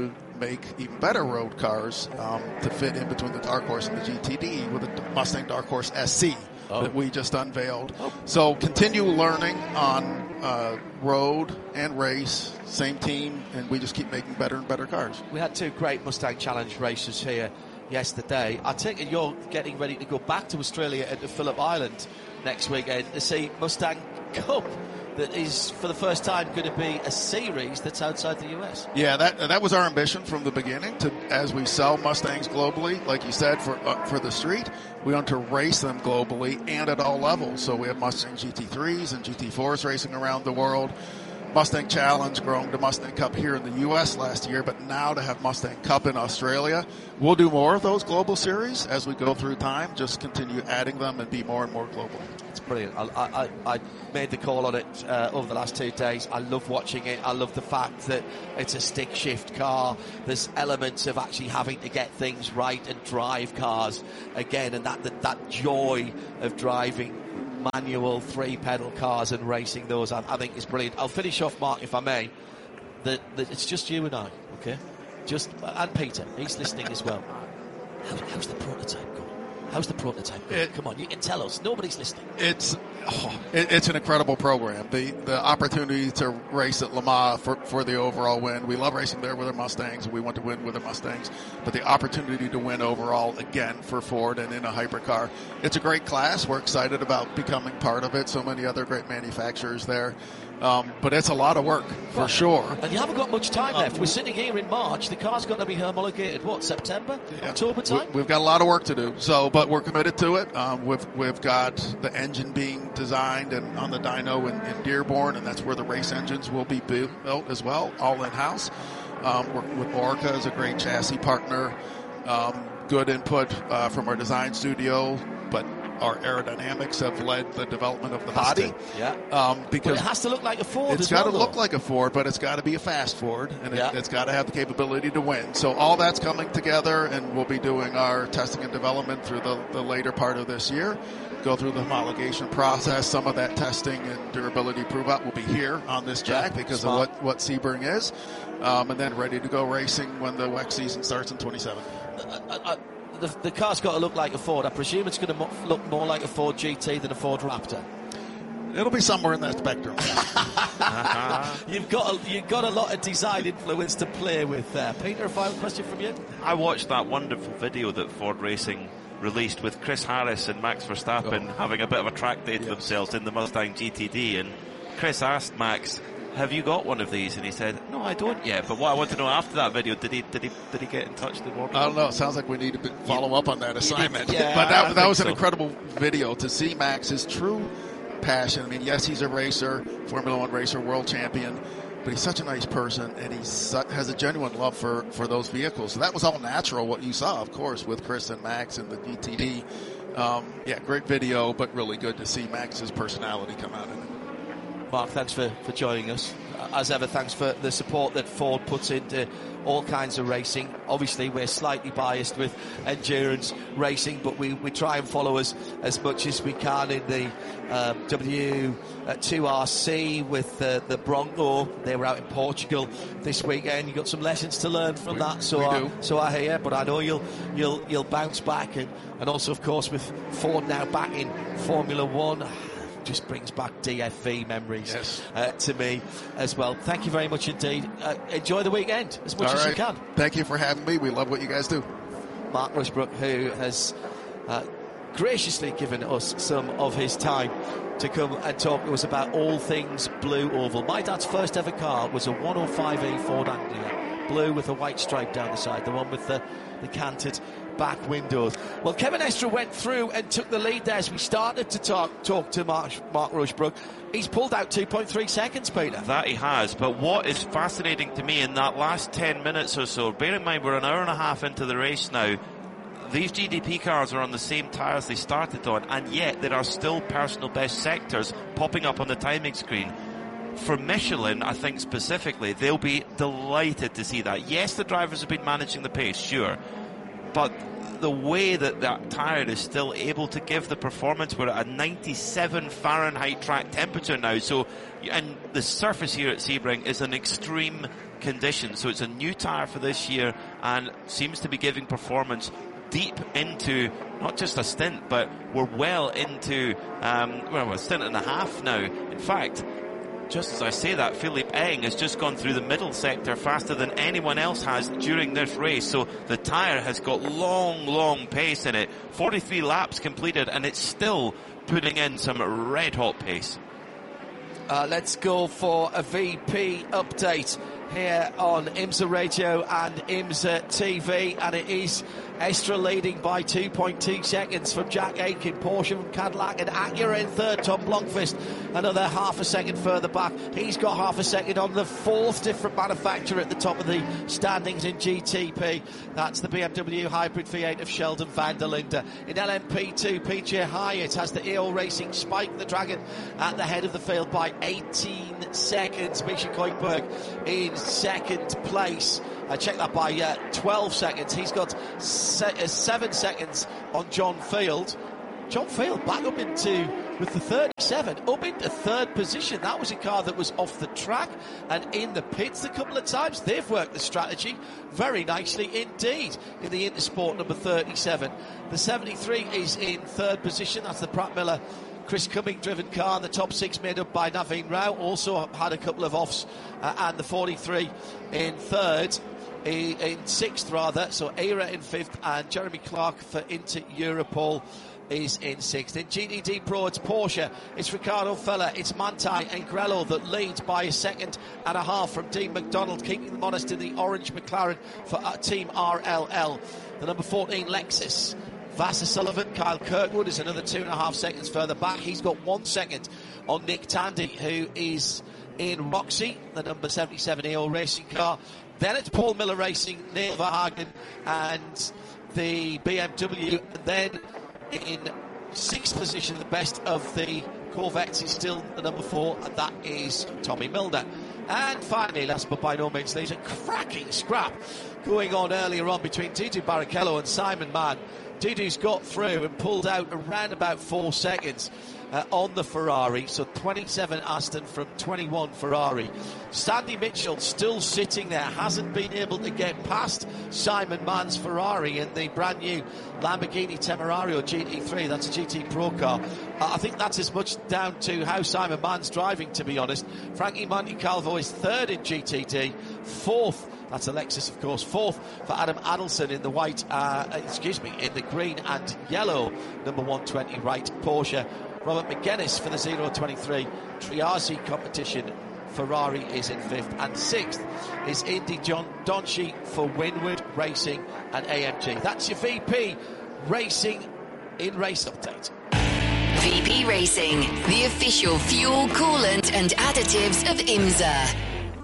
make even better road cars um, to fit in between the Dark Horse and the G T D with the Mustang Dark Horse S C oh. that we just unveiled. Oh. So continue learning on uh, road and race, same team, and we just keep making better and better cars. We had two great Mustang Challenge races here yesterday. I take it you're getting ready to go back to Australia and to Phillip Island next weekend to see Mustang Cup that is for the first time going to be a series that's outside the U S. Yeah, that that was our ambition from the beginning. To as we sell Mustangs globally, like you said, for uh, for the street, we want to race them globally and at all levels. So we have Mustang G T threes and G T fours racing around the world. Mustang Challenge growing to Mustang Cup here in the U S last year, but now to have Mustang Cup in Australia. We'll do more of those global series as we go through time, just continue adding them and be more and more global. It's brilliant. I, I, I made the call on it uh, over the last two days. I love watching it. I love the fact that it's a stick shift car. There's elements of actually having to get things right and drive cars again, and that, that, that joy of driving manual three pedal cars and racing those, I, I think is brilliant. I'll finish off, Mark, if I may, that, that it's just you and I, okay? Just and Peter, he's listening as well. How, how's the prototype going? How's the prototype going? It, Come on, you can tell us. Nobody's listening. It's oh, it, it's an incredible program. The the opportunity to race at Le Mans for, for the overall win. We love racing there with our Mustangs. We want to win with our Mustangs. But the opportunity to win overall again for Ford and in a hypercar. It's a great class. We're excited about becoming part of it. So many other great manufacturers there. Um, but it's a lot of work, for well, sure. And you haven't got much time left. We're sitting here in March. The car's got to be homologated, what, September? Yeah. October time? We, we've got a lot of work to do. So, but we're committed to it. Um, we've, we've got the engine being designed and on the dyno in, in Dearborn, and that's where the race engines will be built as well, all in-house. Um, working with Orca as a great chassis partner. Um, good input uh, from our design studio, but our aerodynamics have led the development of the body. To, yeah. Um, because but it has to look like a Ford. It's got to look like a Ford, but it's got to be a fast Ford, and yeah. it, it's got to have the capability to win. So all that's coming together, and we'll be doing our testing and development through the, the later part of this year. Go through the homologation process. Some of that testing and durability prove out will be here on this track yeah, because smart. of what, what Sebring is. Um, and then ready to go racing when the W E C season starts in twenty-seven. Uh, uh, uh, The, the car's got to look like a Ford. I presume it's going to mo- look more like a Ford G T than a Ford Raptor. It'll be somewhere in that spectrum. you've got a, you've got a lot of design influence to play with there. Peter, a final question from you? I watched that wonderful video that Ford Racing released with Chris Harris and Max Verstappen oh. having a bit of a track day to yeah. themselves in the Mustang G T D, and Chris asked Max, have you got one of these? And he said, no, I don't yet. But what I want to know after that video, did he did he did he get in touch with the Warner? I don't know. It sounds like we need to follow yeah. up on that assignment. Yeah, but that, that was so. an incredible video to see Max's true passion. I mean, yes, he's a racer, Formula One racer, world champion, but he's such a nice person, and he has a genuine love for, for those vehicles. So that was all natural, what you saw, of course, with Chris and Max and the G T D. Um, yeah, great video, but really good to see Max's personality come out in it. Mark, thanks for, for joining us. As ever, thanks for the support that Ford puts into all kinds of racing. Obviously, we're slightly biased with endurance racing, but we, we try and follow us as much as we can in the um, W two R C with uh, the Bronco. They were out in Portugal this weekend. You got some lessons to learn from we, that, so we I, do. so I hear. But I know you'll you'll you'll bounce back, and, and also, of course, with Ford now back in Formula One. Just brings back D F V memories yes. uh, to me as well. Thank you very much indeed. Uh, enjoy the weekend as much All as right. you can. Thank you for having me. We love what you guys do. Mark Rushbrook, who has uh, graciously given us some of his time to come and talk to us about all things Blue Oval. My dad's first ever car was a one oh five E Ford Anglia, blue with a white stripe down the side, the one with the, the canted back windows. Well, Kevin Estre went through and took the lead there as we started to talk talk to Mark, Mark Rushbrook. He's pulled out two point three seconds, Peter. That he has, but what is fascinating to me in that last ten minutes or so, bear in mind we're an hour and a half into the race now, these G D P cars are on the same tyres they started on, and yet there are still personal best sectors popping up on the timing screen. For Michelin, I think specifically, they'll be delighted to see that. Yes, the drivers have been managing the pace, sure, but the way that that tyre is still able to give the performance. We're at a ninety-seven Fahrenheit track temperature now, so and the surface here at Sebring is an extreme condition, so it's a new tyre for this year and seems to be giving performance deep into not just a stint, but we're well into um, well, a stint and a half now. In fact, just as I say that, Philippe Eng has just gone through the middle sector faster than anyone else has during this race. So the tyre has got long, long pace in it. forty-three laps completed, and it's still putting in some red-hot pace. Uh, let's go for a V P update here on IMSA Radio and IMSA T V, and it is Estra leading by two point two seconds from Jack Aitken, Porsche from Cadillac, and Acura in third. Tom Blomqvist another half a second further back. He's got half a second on the fourth different manufacturer at the top of the standings in G T P. That's the B M W Hybrid V eight of Sheldon van der Linde. In L M P two, P J Hyatt has the E O Racing Spike the Dragon at the head of the field by eighteen seconds. Misha Koikberg in second place. I checked that by uh, twelve seconds. He's got se- uh, seven seconds on John Field. John Field back up into, with the thirty-seven, up into third position. That was a car that was off the track and in the pits a couple of times. They've worked the strategy very nicely indeed in the Intersport number thirty-seven. The seventy-three is in third position. That's the Pratt Miller Chris Cumming driven car. The top six made up by Naveen Rao, also had a couple of offs, uh, and the forty-three in third, in, in sixth rather, so Aira in fifth, and Jeremy Clark for Inter Europol is in sixth. In G D D Pro, it's Porsche, it's Ricardo Feller, it's Manthey and Grello that leads by a second and a half from Dean McDonald, keeping them honest in the orange McLaren for uh, Team R L L. The number fourteen Lexus, Vassar Sullivan, Kyle Kirkwood is another two and a half seconds further back. He's got one second on Nick Tandy, who is in Roxy, the number seventy-seven E O Racing car. Then it's Paul Miller Racing, Neil Verhagen, and the B M W. And then in sixth position, the best of the Corvettes is still the number four, and that is Tommy Milner. And finally, last but by no means least, a cracking scrap going on earlier on between Tito Barrichello and Simon Mann. Tito's got through and pulled out around about four seconds uh, on the Ferrari, so twenty-seven Aston from twenty-one Ferrari. Sandy Mitchell still sitting there, hasn't been able to get past Simon Mann's Ferrari in the brand new Lamborghini Temerario G T three. That's a G T Pro car. Uh, I think that's as much down to how Simon Mann's driving, to be honest. Frankie Montecalvo is third in G T D, fourth. That's Alexis, of course. Fourth for Adam Adelson in the white, uh, excuse me, in the green and yellow number one twenty right Porsche. Robert McGuinness for the zero twenty-three Triazi competition. Ferrari is in fifth, and sixth is Indy John Donchi for Winward Racing and A M G. That's your V P Racing in race update. V P Racing, the official fuel, coolant and additives of IMSA.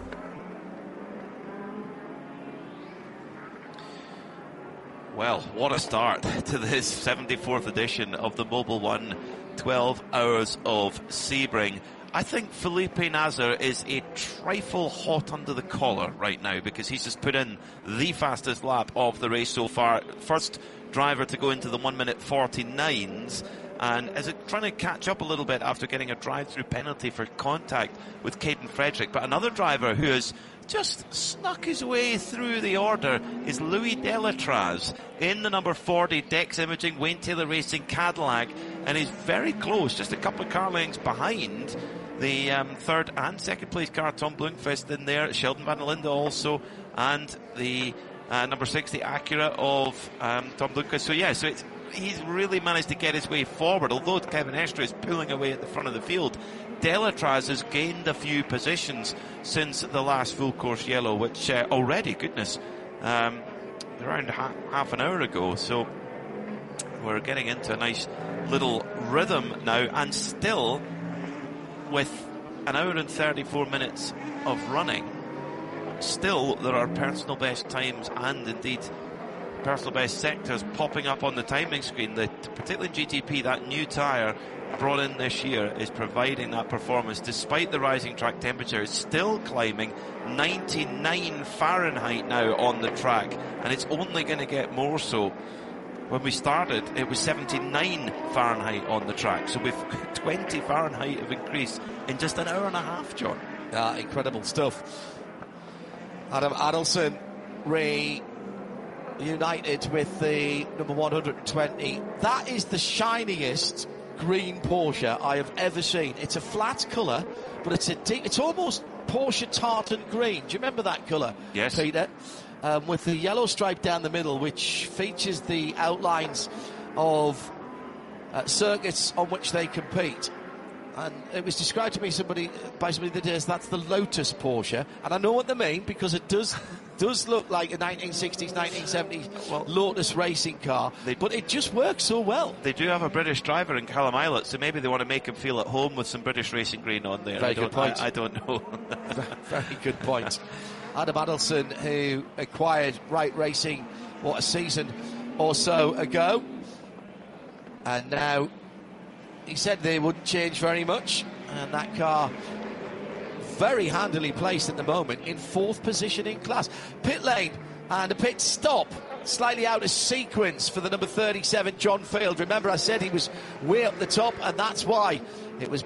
Well, what a start to this seventy-fourth edition of the Mobil One twelve Hours of Sebring. I think Felipe Nasr is a trifle hot under the collar right now because he's just put in the fastest lap of the race so far. First driver to go into the one minute forty-nines, and is it trying to catch up a little bit after getting a drive-through penalty for contact with Caden Frederick. But another driver who has just snuck his way through the order is Louis Delatraz in the number forty Dex Imaging Wayne Taylor Racing Cadillac, and he's very close, just a couple of car lengths behind the um, third and second place car, Tom Blomqvist in there, Sheldon van der Linde also, and the uh, number six, the Acura of um, Tom Blomqvist. So yeah, so it's, he's really managed to get his way forward, although Kevin Estre is pulling away at the front of the field. Delatraz has gained a few positions since the last full course yellow, which uh, already, goodness, um, around ha- half an hour ago. So we're getting into a nice little rhythm now, and still with an hour and thirty-four minutes of running, still there are personal best times and indeed personal best sectors popping up on the timing screen. The, particularly in G T P, that new tyre brought in this year is providing that performance despite the rising track temperature. It's still climbing ninety-nine Fahrenheit now on the track, and it's only going to get more so When we started, it was seventy-nine Fahrenheit on the track. So we've twenty Fahrenheit of increase in just an hour and a half, John. Ah, incredible stuff. Adam Adelson reunited with the number one hundred twenty. That is the shiniest green Porsche I have ever seen. It's a flat colour, but it's a deep, it's almost Porsche tartan green. Do you remember that colour, yes, Peter? Um, with the yellow stripe down the middle, which features the outlines of uh, circuits on which they compete. And it was described to me somebody by somebody that is that's the Lotus Porsche, and I know what they mean because it does does look like a nineteen sixties, nineteen seventies well, Lotus racing car, they, but it just works so well. They do have a British driver in Callum Ilott, so maybe they want to make him feel at home with some British racing green on there. Very I good point. I, I don't know. Very good point. Adam Adelson, who acquired Wright Racing, what, a season or so ago, and now he said they wouldn't change very much, and that car very handily placed at the moment in fourth position in class. Pit lane and a pit stop, slightly out of sequence for the number thirty-seven, John Field. Remember I said he was way up the top, and that's why it was